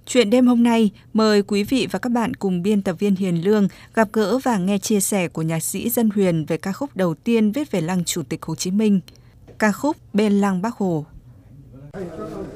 Chuyện đêm hôm nay, mời quý vị và các bạn cùng biên tập viên Hiền Lương gặp gỡ và nghe chia sẻ của nhạc sĩ Dân Huyền về ca khúc đầu tiên viết về lăng Chủ tịch Hồ Chí Minh, ca khúc Bên lăng Bác Hồ.